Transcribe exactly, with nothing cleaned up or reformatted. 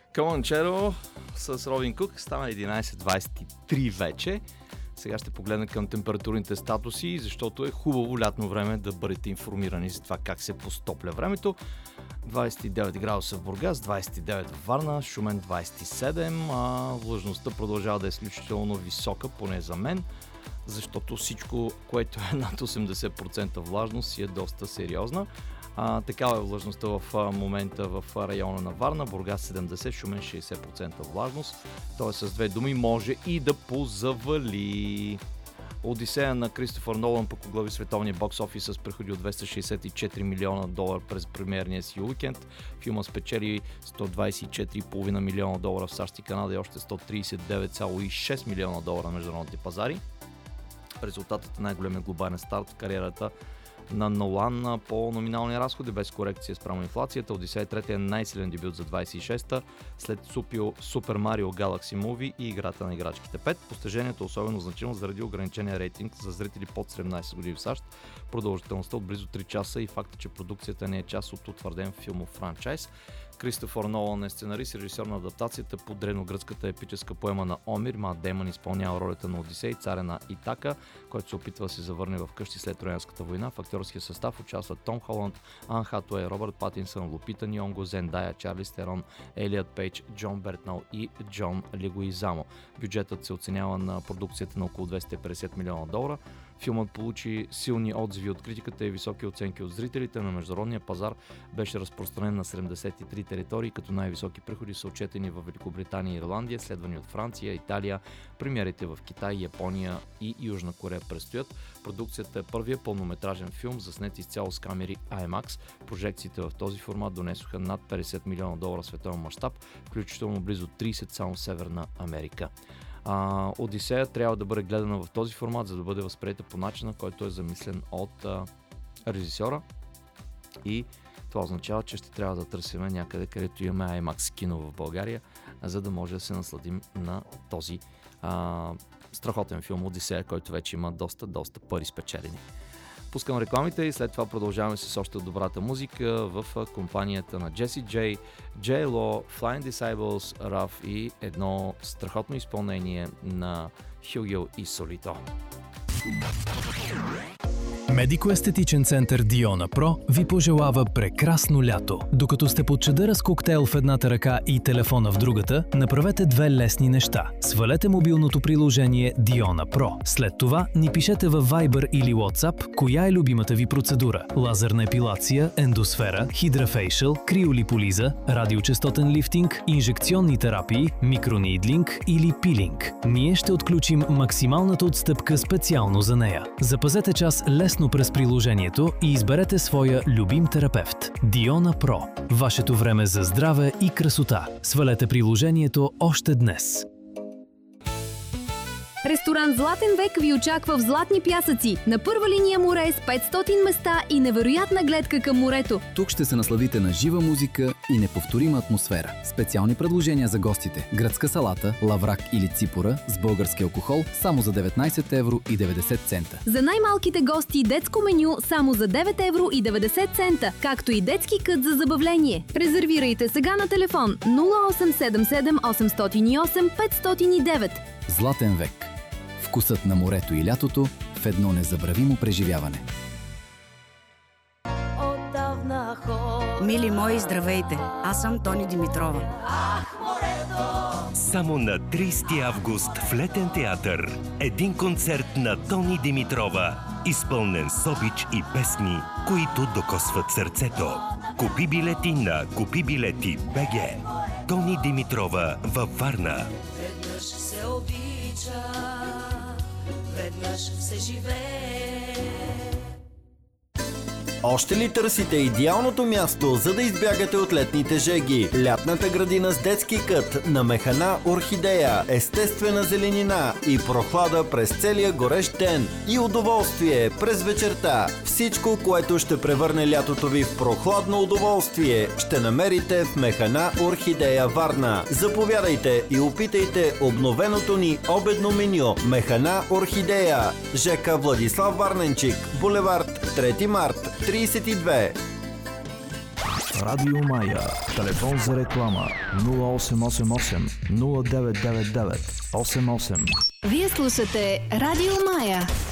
Команчеро с Робин Кук. Стана единайсет двайсет и три вече. Сега ще погледна към температурните статуси, защото е хубаво лятно време да бъдете информирани за това как се постопля времето. двайсет и девет градуса в Бургас, двайсет и девет в Варна, Шумен двайсет и седем, а влажността продължава да е изключително висока, поне за мен, защото всичко, което е над осемдесет процента влажност, си е доста сериозна. А, такава е влажността в а, момента в а, района на Варна, Бургас седемдесет, Шумен шейсет процента влажност. Т.е. с две думи може и да позавали. Одисея на Кристофър Нолан пък оглави световния бокс офис с приходи от двеста шейсет и четири милиона долара през премиерния си уикенд. Филма спечели сто двайсет и четири цяло и пет милиона долара в САЩ и Канада и още сто трийсет и девет цяло и шест милиона долара на международните пазари. Резултатът е най-големият глобален старт в кариерата на Нолан по номинални разходи, без корекция спрямо инфлацията. Одисея третия е най-силен дебют за двайсет и шеста, след Super Mario Galaxy Movie и Играта на играчките пет. Постижението е особено значимо заради ограничения рейтинг за зрители под седемнайсет години в САЩ, продължителността от близо три часа и факта, че продукцията не е част от утвърден филмов франчайз. Кристофър Нолан е сценарист и режисьор на адаптацията по древногръцката епическа поема на Омир. Мат Деймън изпълнява ролята на Одисей, царя на Итака, който се опитва да се завърне в къщи след Троянската война. В актьорския състав участват Том Холанд, Ан Хатуей, Робърт Патинсън, Лупита Нионго, Зендая, Чарлиз Терон, Елиот Пейдж, Джон Бертнал и Джон Легуизамо. Бюджетът се оценява на продукцията на около двеста и петдесет милиона долара. Филмът получи силни отзиви от критиката и високи оценки от зрителите. На международния пазар беше разпространен на седемдесет и три територии, като най-високи приходи са отчетени в Великобритания и Ирландия, следвани от Франция, Италия. Премиерите в Китай, Япония и Южна Корея предстоят. Продукцията е първият пълнометражен филм, заснет изцяло с камери IMAX. Прожекциите в този формат донесоха над петдесет милиона долара световен мащаб, включително близо трийсет само в Северна Америка. А, Одисея трябва да бъде гледана в този формат, за да бъде възприета по начина, който е замислен от а, режисьора, и това означава, че ще трябва да търсим някъде, където имаме IMAX кино в България, за да може да се насладим на този а, страхотен филм Одисея, който вече има доста, доста пари спечелени. Пускам рекламите и след това продължаваме с още добрата музика в компанията на Джеси Джей, J Lo, Flying Disciples, Raf и едно страхотно изпълнение на Хюгел и Солито. Медико-естетичен център Диона Про ви пожелава прекрасно лято. Докато сте под чадъра с коктейл в едната ръка и телефона в другата, направете две лесни неща. Свалете мобилното приложение Диона Про. След това ни пишете във Viber или WhatsApp коя е любимата ви процедура. Лазерна епилация, ендосфера, хидрафейшъл, криолиполиза, радиочестотен лифтинг, инжекционни терапии, микронидлинг или пилинг. Ние ще отключим максималната отстъпка специално за нея. Запазете час лесно през приложението и изберете своя любим терапевт. Диона Про. Вашето време за здраве и красота. Свалете приложението още днес. Ресторант Златен век ви очаква в Златни пясъци, на първа линия море с петстотин места и невероятна гледка към морето. Тук ще се насладите на жива музика и неповторима атмосфера. Специални предложения за гостите: гръцка салата, лаврак или ципора с български алкохол само за деветнайсет евро и деветдесет цента. За най-малките гости детско меню само за девет евро и деветдесет цента, както и детски кът за забавление. Резервирайте сега на телефон нула осем седем седем осемстотин и осем петстотин и девет. Златен век. Вкусът на морето и лятото в едно незабравимо преживяване. Мили мои, здравейте! Аз съм Тони Димитрова. Само на трийсети август в Летен театър един концерт на Тони Димитрова, изпълнен с обич и песни, които докосват сърцето. Купи билети на Купи билети БГ. Тони Димитрова във Варна. Веднъж се обича, веднъж се живее. Още ли търсите идеалното място, за да избягате от летните жеги? Лятната градина с детски кът на Механа Орхидея, естествена зеленина и прохлада през целия горещ ден и удоволствие през вечерта. Всичко, което ще превърне лятото ви в прохладно удоволствие, ще намерите в Механа Орхидея Варна. Заповядайте и опитайте обновеното ни обедно меню. Механа Орхидея, ЖК Владислав Варненчик, булевард трети март трийсет и две. Радио Мая. Телефон за реклама нула осем осем осем нула девет девет девет осем осем. Вие слушате Радио Мая.